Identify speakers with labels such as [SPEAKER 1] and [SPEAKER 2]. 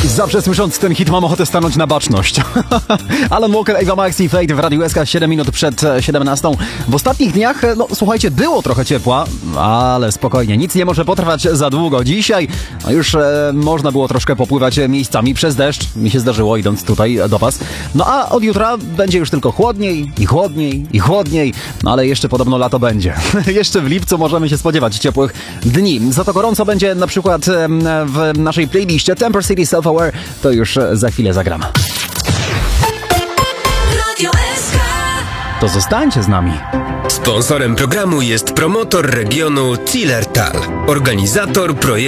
[SPEAKER 1] Zawsze słysząc ten hit mam ochotę stanąć na baczność. Alan Walker, Ava Max i Fate w Radiu SK 7 minut przed 17. W ostatnich dniach, słuchajcie, było trochę ciepła, ale spokojnie, nic nie może potrwać za długo. Dzisiaj już można było troszkę popływać miejscami przez deszcz. Mi się zdarzyło, idąc tutaj do was. A od jutra będzie już tylko chłodniej i chłodniej i chłodniej. Ale jeszcze podobno lato będzie. Jeszcze w lipcu możemy się spodziewać ciepłych dni. Za to gorąco będzie na przykład w naszej playliście Temper City Self-Aware. To już za chwilę zagram. To zostańcie z nami.
[SPEAKER 2] Sponsorem programu jest promotor regionu Zillertal, organizator projektu